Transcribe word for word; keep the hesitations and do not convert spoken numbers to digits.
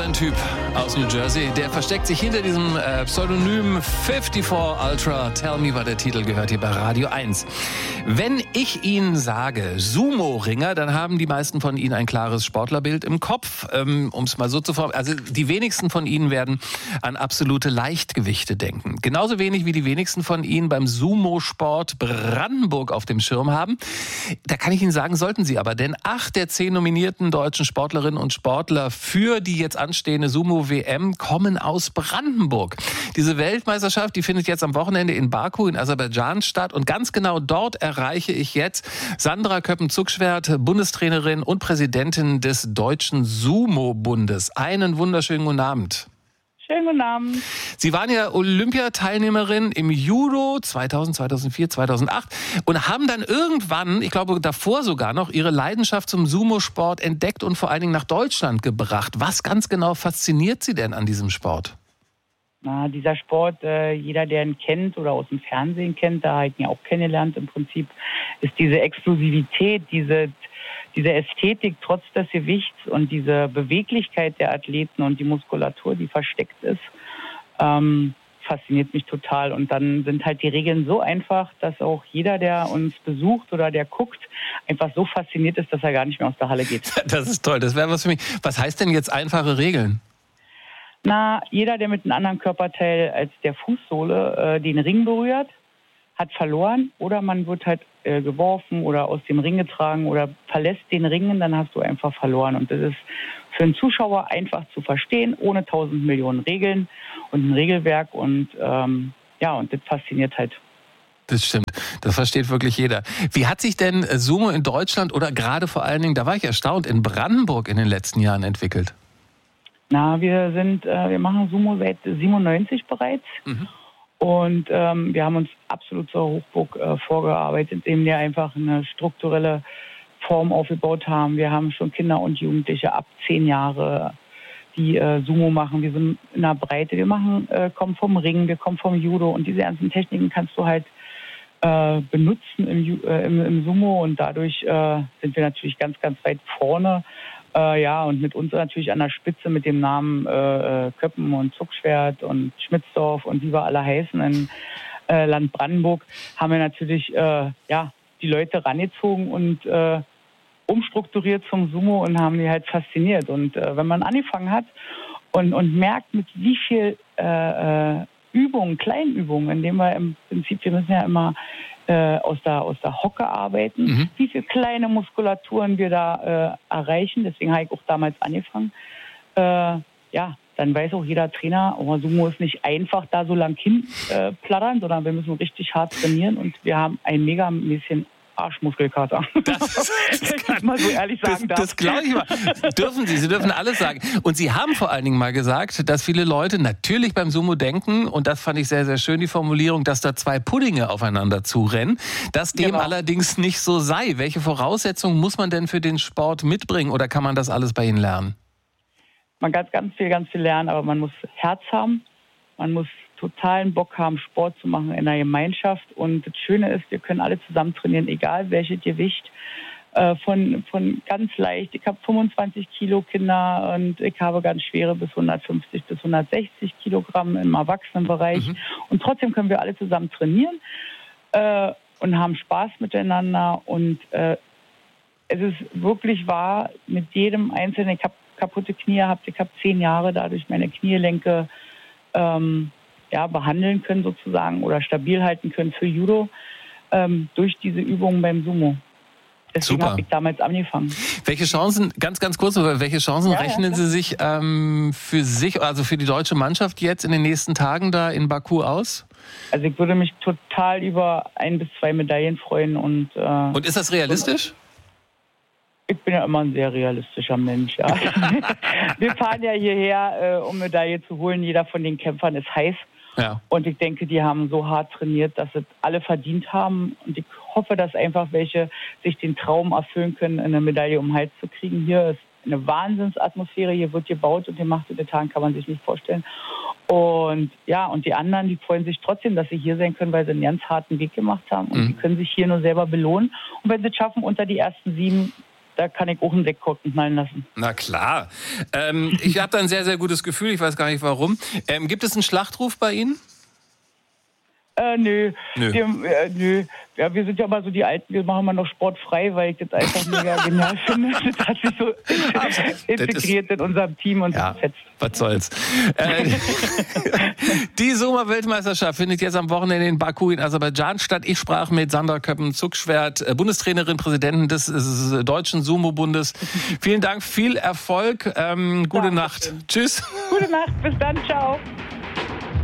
ein Typ aus New Jersey, der versteckt sich hinter diesem äh, Pseudonym vierundfünfzig Ultra. Tell Me war der Titel, gehört hier bei Radio eins. Wenn ich Ihnen sage Sumo-Ringer, dann haben die meisten von Ihnen ein klares Sportlerbild im Kopf. Ähm, um es mal so zu formulieren, also die wenigsten von Ihnen werden an absolute Leichtgewichte denken. Genauso wenig wie die wenigsten von Ihnen beim Sumo-Sport Brandenburg auf dem Schirm haben. Da kann ich Ihnen sagen, sollten Sie aber, denn acht der zehn nominierten deutschen Sportlerinnen und Sportler für die jetzt anstehende Sumo-W M kommen aus Brandenburg. Diese Weltmeisterschaft, die findet jetzt am Wochenende in Baku in Aserbaidschan statt und ganz genau dort erreiche ich jetzt Sandra Köppen-Zuckschwert, Bundestrainerin und Präsidentin des Deutschen Sumo-Bundes. Einen wunderschönen guten Abend. Schönen guten Abend. Sie waren ja Olympiateilnehmerin im Judo zweitausend, zweitausendvier, zweitausendacht und haben dann irgendwann, ich glaube davor sogar noch, Ihre Leidenschaft zum Sumo-Sport entdeckt und vor allen Dingen nach Deutschland gebracht. Was ganz genau fasziniert Sie denn an diesem Sport? Na, dieser Sport, äh, jeder, der ihn kennt oder aus dem Fernsehen kennt, da hat ihn ja auch kennengelernt im Prinzip, ist diese Exklusivität, diese Diese Ästhetik trotz des Gewichts und diese Beweglichkeit der Athleten und die Muskulatur, die versteckt ist, ähm, fasziniert mich total. Und dann sind halt die Regeln so einfach, dass auch jeder, der uns besucht oder der guckt, einfach so fasziniert ist, dass er gar nicht mehr aus der Halle geht. Das ist toll, das wäre was für mich. Was heißt denn jetzt einfache Regeln? Na, jeder, der mit einem anderen Körperteil als der Fußsohle äh, den Ring berührt, hat verloren, oder man wird halt äh, geworfen oder aus dem Ring getragen oder verlässt den Ring, dann hast du einfach verloren. Und das ist für einen Zuschauer einfach zu verstehen, ohne tausend Millionen Regeln und ein Regelwerk. Und ähm, ja, und das fasziniert halt. Das stimmt, das versteht wirklich jeder. Wie hat sich denn Sumo in Deutschland oder gerade vor allen Dingen, da war ich erstaunt, in Brandenburg in den letzten Jahren entwickelt? Na, wir sind, äh, wir machen Sumo seit siebenundneunzig bereits. Mhm. Und ähm, wir haben uns absolut zur Hochburg äh, vorgearbeitet, indem wir einfach eine strukturelle Form aufgebaut haben. Wir haben schon Kinder und Jugendliche ab zehn Jahre, die äh, Sumo machen. Wir sind in der Breite. Wir machen, äh, kommen vom Ring, wir kommen vom Judo. Und diese ganzen Techniken kannst du halt äh, benutzen im, äh, im, im Sumo. Und dadurch äh, sind wir natürlich ganz, ganz weit vorne. Äh, ja, und mit uns natürlich an der Spitze mit dem Namen äh, Köppen und Zuckschwert und Schmitzdorf und wie wir alle heißen in äh, Land Brandenburg, haben wir natürlich äh, ja, die Leute rangezogen und äh, umstrukturiert zum Sumo und haben die halt fasziniert. Und äh, wenn man angefangen hat und, und merkt, mit wie viel äh, Übungen, Kleinübungen, indem wir im Prinzip, wir müssen ja immer Äh, aus der aus der Hocke arbeiten, mhm. wie viele kleine Muskulaturen wir da äh, erreichen. Deswegen habe ich auch damals angefangen. Äh, ja, dann weiß auch jeder Trainer, oh, Sumo ist nicht einfach da so lang hinplattern, äh, sondern wir müssen richtig hart trainieren und wir haben ein mega bisschen Arschmuskelkater. Das, das kann ich mal so ehrlich sagen das, darf. Das glaube ich mal. Dürfen Sie, Sie dürfen alles sagen. Und Sie haben vor allen Dingen mal gesagt, dass viele Leute natürlich beim Sumo denken, und das fand ich sehr, sehr schön, die Formulierung, dass da zwei Puddinge aufeinander zurennen, dass dem genau. allerdings nicht so sei. Welche Voraussetzungen muss man denn für den Sport mitbringen oder kann man das alles bei Ihnen lernen? Man kann ganz viel, ganz viel lernen, aber man muss Herz haben, man muss totalen Bock haben, Sport zu machen in der Gemeinschaft. Und das Schöne ist, wir können alle zusammen trainieren, egal welches Gewicht. Äh, von, von ganz leicht, ich habe fünfundzwanzig Kilo Kinder und ich habe ganz schwere bis hundertfünfzig bis hundertsechzig Kilogramm im Erwachsenenbereich. Mhm. Und trotzdem können wir alle zusammen trainieren äh, und haben Spaß miteinander. Und äh, es ist wirklich wahr, mit jedem Einzelnen, ich habe kaputte Knie gehabt, ich habe zehn Jahre dadurch meine Kniegelenke ähm, ja, behandeln können sozusagen oder stabil halten können für Judo ähm, durch diese Übungen beim Sumo. Deswegen habe ich damals angefangen. Welche Chancen, ganz, ganz kurz, welche Chancen ja, rechnen ja, Sie sich ähm, für sich, also für die deutsche Mannschaft jetzt in den nächsten Tagen da in Baku aus? Also ich würde mich total über ein bis zwei Medaillen freuen. Und, äh, und ist das realistisch? Ich bin ja immer ein sehr realistischer Mensch. Ja. Wir fahren ja hierher, äh, um Medaille zu holen. Jeder von den Kämpfern ist heiß. Ja. Und ich denke, die haben so hart trainiert, dass es alle verdient haben. Und ich hoffe, dass einfach welche sich den Traum erfüllen können, eine Medaille um den Hals zu kriegen. Hier ist eine Wahnsinnsatmosphäre. Hier wird gebaut und gemacht in den Tagen, kann man sich nicht vorstellen. Und ja, und die anderen, die freuen sich trotzdem, dass sie hier sein können, weil sie einen ganz harten Weg gemacht haben. Und mhm. die können sich hier nur selber belohnen. Und wenn sie es schaffen, unter die ersten sieben da kann ich auch einen Sektkorken knallen lassen. Na klar. Ähm, ich habe da ein sehr, sehr gutes Gefühl. Ich weiß gar nicht, warum. Ähm, gibt es einen Schlachtruf bei Ihnen? Äh, nö. Nö. Wir, äh, nö. Ja, wir sind ja mal so die Alten, wir machen mal noch sportfrei, weil ich das einfach mega genial finde. Das hat sich so integriert in unserem Team und ja, das fetzt. Was soll's. äh, die Sumo-Weltmeisterschaft findet jetzt am Wochenende in Baku in Aserbaidschan statt. Ich sprach mit Sandra Köppen-Zuckschwert, Bundestrainerin, Präsidentin des, des Deutschen Sumo-Bundes. Vielen Dank, viel Erfolg, ähm, gute Danke. Nacht. Tschüss. Gute Nacht, bis dann, ciao.